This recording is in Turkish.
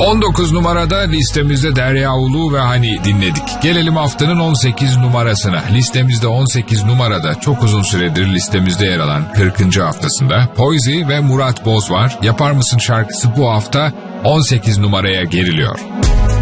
19 numarada listemizde Derya Ulu ve Hani dinledik. Gelelim haftanın 18 numarasına. Listemizde 18 numarada çok uzun süredir listemizde yer alan 40. haftasında Poizy ve Murat Boz var. Yapar mısın şarkısı bu hafta 18 numaraya geriliyor.